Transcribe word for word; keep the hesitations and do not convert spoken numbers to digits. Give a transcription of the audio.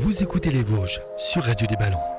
Vous écoutez les Vosges sur Radio des Ballons.